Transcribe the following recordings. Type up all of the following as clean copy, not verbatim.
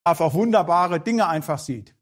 auch wunderbare Dinge einfach sieht.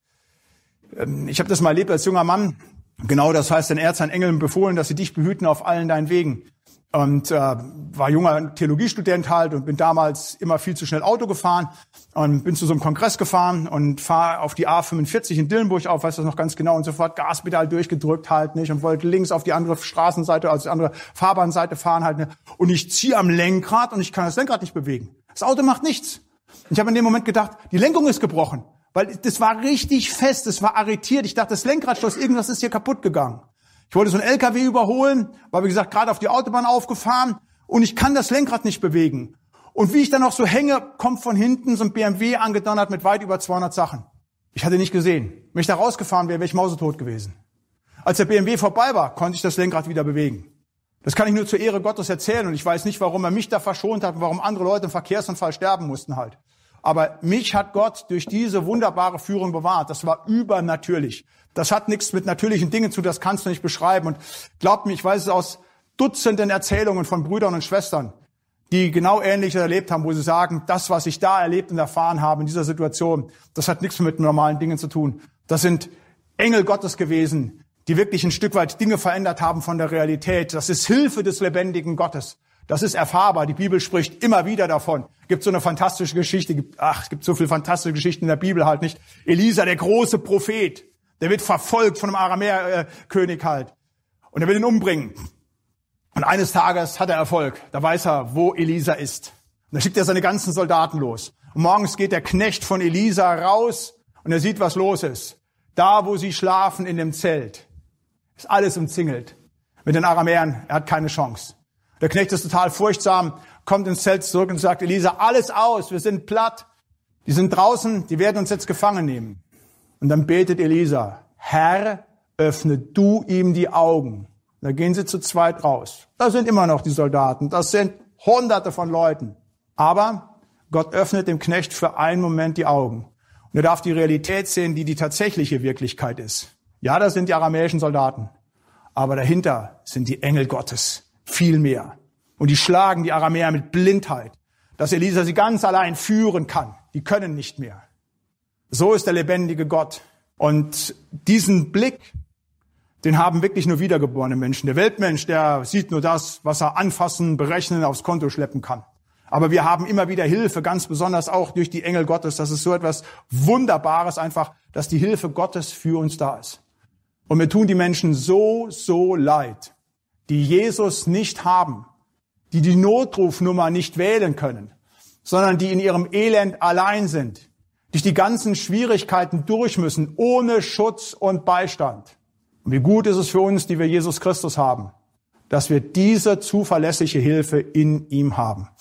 Ich habe das mal erlebt als junger Mann. Genau das heißt, denn er hat seinen Engeln befohlen, dass sie dich behüten auf allen deinen Wegen. Und war junger Theologiestudent halt und bin damals immer viel zu schnell Auto gefahren und bin zu so einem Kongress gefahren und fahre auf die A45 in Dillenburg auf, weiß das noch ganz genau, und sofort Gaspedal durchgedrückt halt nicht und wollte links auf die andere Straßenseite, also die andere Fahrbahnseite fahren halt nicht. Und ich ziehe am Lenkrad und ich kann das Lenkrad nicht bewegen. Das Auto macht nichts. Und ich habe in dem Moment gedacht, die Lenkung ist gebrochen, weil das war richtig fest, das war arretiert. Ich dachte, das Lenkradschloss, irgendwas ist hier kaputt gegangen. Ich wollte so einen LKW überholen, war wie gesagt gerade auf die Autobahn aufgefahren und ich kann das Lenkrad nicht bewegen. Und wie ich dann noch so hänge, kommt von hinten so ein BMW angedonnert mit weit über 200 Sachen. Ich hatte nicht gesehen. Wenn ich da rausgefahren wäre, wäre ich mausetot gewesen. Als der BMW vorbei war, konnte ich das Lenkrad wieder bewegen. Das kann ich nur zur Ehre Gottes erzählen und ich weiß nicht, warum er mich da verschont hat und warum andere Leute im Verkehrsunfall sterben mussten halt. Aber mich hat Gott durch diese wunderbare Führung bewahrt. Das war übernatürlich. Das hat nichts mit natürlichen Dingen zu tun, das kannst du nicht beschreiben. Und glaubt mir, ich weiß es aus Dutzenden Erzählungen von Brüdern und Schwestern, die genau Ähnliches erlebt haben, wo sie sagen, das, was ich da erlebt und erfahren habe in dieser Situation, das hat nichts mit normalen Dingen zu tun. Das sind Engel Gottes gewesen, die wirklich ein Stück weit Dinge verändert haben von der Realität. Das ist Hilfe des lebendigen Gottes. Das ist erfahrbar. Die Bibel spricht immer wieder davon. Gibt so eine fantastische Geschichte. Es gibt so viele fantastische Geschichten in der Bibel halt nicht. Elisa, der große Prophet, der wird verfolgt von einem Aramäerkönig halt. Und er will ihn umbringen. Und eines Tages hat er Erfolg. Da weiß er, wo Elisa ist. Und da schickt er seine ganzen Soldaten los. Und morgens geht der Knecht von Elisa raus und er sieht, was los ist. Da, wo sie schlafen, in dem Zelt, ist alles umzingelt. Mit den Aramäern, er hat keine Chance. Der Knecht ist total furchtsam, kommt ins Zelt zurück und sagt, Elisa, alles aus, wir sind platt. Die sind draußen, die werden uns jetzt gefangen nehmen. Und dann betet Elisa, Herr, öffne du ihm die Augen. Da gehen sie zu zweit raus. Da sind immer noch die Soldaten, das sind Hunderte von Leuten. Aber Gott öffnet dem Knecht für einen Moment die Augen. Und er darf die Realität sehen, die tatsächliche Wirklichkeit ist. Ja, das sind die aramäischen Soldaten. Aber dahinter sind die Engel Gottes. Viel mehr. Und die schlagen die Aramäer mit Blindheit, dass Elisa sie ganz allein führen kann. Die können nicht mehr. So ist der lebendige Gott. Und diesen Blick, den haben wirklich nur wiedergeborene Menschen. Der Weltmensch, der sieht nur das, was er anfassen, berechnen, aufs Konto schleppen kann. Aber wir haben immer wieder Hilfe, ganz besonders auch durch die Engel Gottes. Das ist so etwas Wunderbares einfach, dass die Hilfe Gottes für uns da ist. Und mir tun die Menschen so leid, die Jesus nicht haben, die die Notrufnummer nicht wählen können, sondern die in ihrem Elend allein sind, durch die ganzen Schwierigkeiten durch müssen, ohne Schutz und Beistand. Und wie gut ist es für uns, die wir Jesus Christus haben, dass wir diese zuverlässige Hilfe in ihm haben.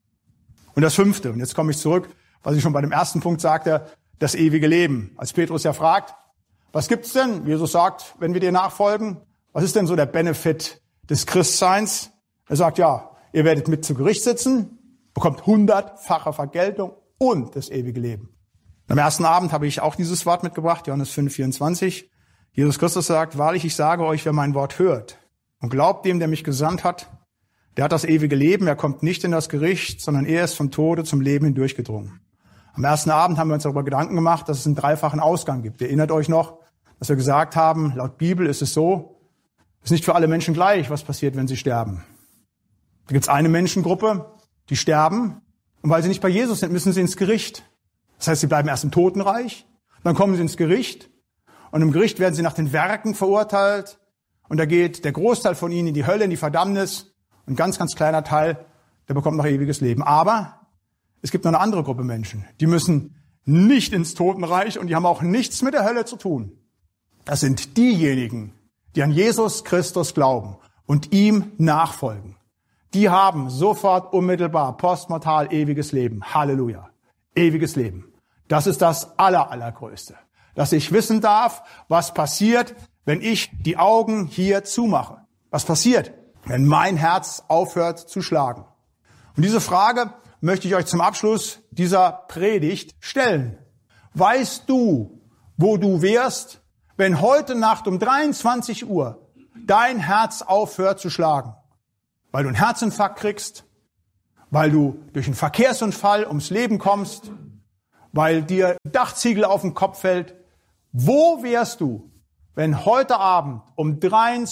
Und das 5., und jetzt komme ich zurück, was ich schon bei dem ersten Punkt sagte, das ewige Leben. Als Petrus ja fragt, was gibt's denn? Jesus sagt, wenn wir dir nachfolgen, was ist denn so der Benefit des Christseins? Er sagt, ja, ihr werdet mit zu Gericht sitzen, bekommt 100-fache Vergeltung und das ewige Leben. Am ersten Abend habe ich auch dieses Wort mitgebracht, Johannes 5,24. Jesus Christus sagt, wahrlich, ich sage euch, wer mein Wort hört und glaubt dem, der mich gesandt hat, der hat das ewige Leben, er kommt nicht in das Gericht, sondern er ist vom Tode zum Leben hindurchgedrungen. Am ersten Abend haben wir uns darüber Gedanken gemacht, dass es einen dreifachen Ausgang gibt. Ihr erinnert euch noch, dass wir gesagt haben, laut Bibel ist es so, es ist nicht für alle Menschen gleich, was passiert, wenn sie sterben. Da gibt es eine Menschengruppe, die sterben, und weil sie nicht bei Jesus sind, müssen sie ins Gericht. Das heißt, sie bleiben erst im Totenreich, dann kommen sie ins Gericht, und im Gericht werden sie nach den Werken verurteilt, und da geht der Großteil von ihnen in die Hölle, in die Verdammnis, und ein ganz, ganz kleiner Teil, der bekommt noch ewiges Leben. Aber es gibt noch eine andere Gruppe Menschen, die müssen nicht ins Totenreich, und die haben auch nichts mit der Hölle zu tun. Das sind diejenigen, die an Jesus Christus glauben und ihm nachfolgen. Die haben sofort, unmittelbar, postmortal ewiges Leben. Halleluja. Ewiges Leben. Das ist das Allergrößte. Dass ich wissen darf, was passiert, wenn ich die Augen hier zumache. Was passiert, wenn mein Herz aufhört zu schlagen? Und diese Frage möchte ich euch zum Abschluss dieser Predigt stellen. Weißt du, wo du wärst, wenn heute Nacht um 23 Uhr dein Herz aufhört zu schlagen? Weil du einen Herzinfarkt kriegst, weil du durch einen Verkehrsunfall ums Leben kommst, weil dir Dachziegel auf den Kopf fällt. Wo wärst du, wenn heute Abend um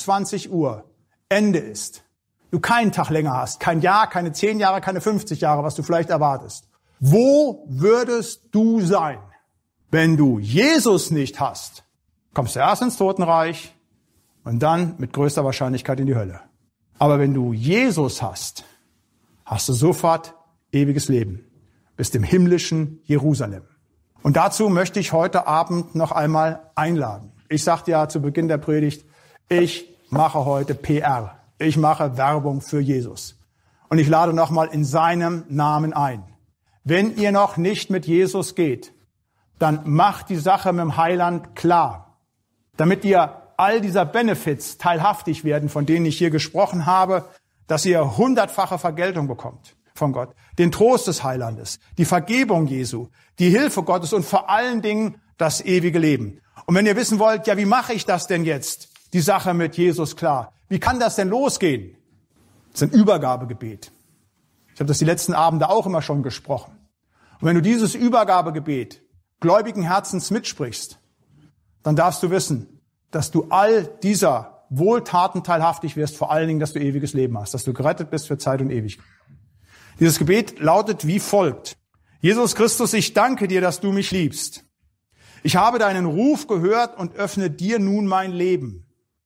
23 Uhr Ende ist? Du keinen Tag länger hast, kein Jahr, keine 10 Jahre, keine 50 Jahre, was du vielleicht erwartest. Wo würdest du sein, wenn du Jesus nicht hast? Kommst du erst ins Totenreich und dann mit größter Wahrscheinlichkeit in die Hölle. Aber wenn du Jesus hast, hast du sofort ewiges Leben. Bist im himmlischen Jerusalem. Und dazu möchte ich heute Abend noch einmal einladen. Ich sagte ja zu Beginn der Predigt, ich mache heute PR. Ich mache Werbung für Jesus. Und ich lade nochmal in seinem Namen ein. Wenn ihr noch nicht mit Jesus geht, dann macht die Sache mit dem Heiland klar. Damit ihr all dieser Benefits teilhaftig werden, von denen ich hier gesprochen habe, dass ihr 100-fache Vergeltung bekommt von Gott, den Trost des Heilandes, die Vergebung Jesu, die Hilfe Gottes und vor allen Dingen das ewige Leben. Und wenn ihr wissen wollt, ja, wie mache ich das denn jetzt, die Sache mit Jesus klar? Wie kann das denn losgehen? Das ist ein Übergabegebet. Ich habe das die letzten Abende auch immer schon gesprochen. Und wenn du dieses Übergabegebet gläubigen Herzens mitsprichst, dann darfst du wissen, dass du all dieser Wohltaten teilhaftig wirst, vor allen Dingen, dass du ewiges Leben hast, dass du gerettet bist für Zeit und Ewigkeit. Dieses Gebet lautet wie folgt. Jesus Christus, ich danke dir, dass du mich liebst. Ich habe deinen Ruf gehört und öffne dir nun mein Leben.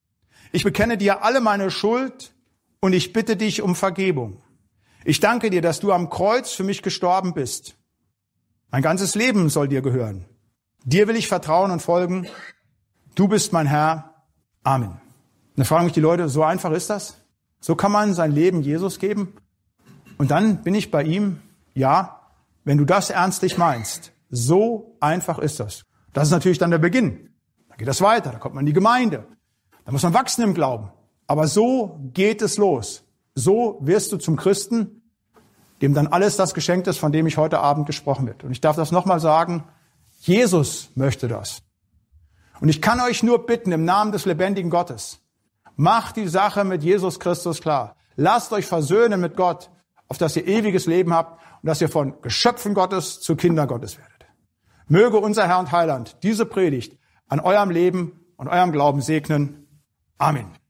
Ich bekenne dir alle meine Schuld und ich bitte dich um Vergebung. Ich danke dir, dass du am Kreuz für mich gestorben bist. Mein ganzes Leben soll dir gehören. Dir will ich vertrauen und folgen. Du bist mein Herr. Amen. Und dann fragen mich die Leute, so einfach ist das? So kann man sein Leben Jesus geben? Und dann bin ich bei ihm. Ja, wenn du das ernstlich meinst, so einfach ist das. Das ist natürlich dann der Beginn. Dann geht das weiter, da kommt man in die Gemeinde. Da muss man wachsen im Glauben. Aber so geht es los. So wirst du zum Christen, dem dann alles das geschenkt ist, von dem ich heute Abend gesprochen wird. Und ich darf das nochmal sagen, Jesus möchte das. Und ich kann euch nur bitten, im Namen des lebendigen Gottes, macht die Sache mit Jesus Christus klar. Lasst euch versöhnen mit Gott, auf dass ihr ewiges Leben habt und dass ihr von Geschöpfen Gottes zu Kindern Gottes werdet. Möge unser Herr und Heiland diese Predigt an eurem Leben und eurem Glauben segnen. Amen.